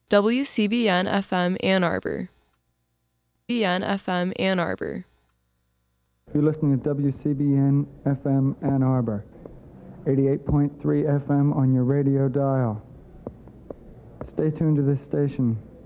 WCBN FM Ann Arbor. BN FM Ann Arbor. You're listening to WCBN FM Ann Arbor, 88.3 FM on your radio dial. Stay tuned to this station.